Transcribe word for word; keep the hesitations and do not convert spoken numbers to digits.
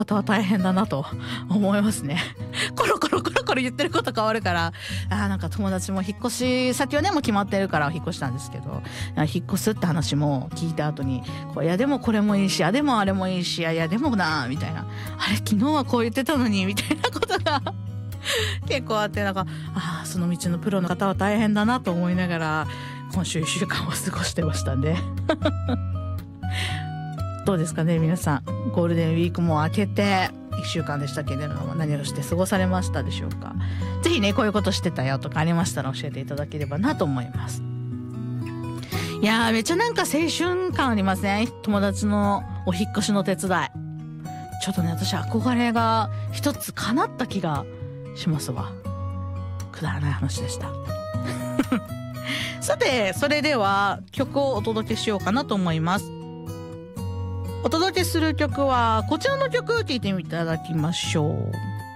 方は大変だなと思いますね。コロコロコロコロ言ってること変わるから、あーなんか友達も引っ越し先はねもう決まってるから引っ越したんですけど、引っ越すって話も聞いた後にこういやでもこれもいいし、あでもあれもいいし、いやいやでもなみたいな、あれ昨日はこう言ってたのにみたいなことが結構あって、なんかあその道のプロの方は大変だなと思いながら今週いっしゅうかんを過ごしてましたんでどうですかね皆さん、ゴールデンウィークも明けていっしゅうかんでしたけれども、何をして過ごされましたでしょうか。ぜひねこういうことしてたよとかありましたら教えていただければなと思います。いやーめっちゃなんか青春感ありません？友達のお引っ越しの手伝い、ちょっとね私憧れが一つ叶った気がしますわ。くだらない話でしたさてそれでは曲をお届けしようかなと思います。お届けする曲はこちらの曲聴いていただきましょう。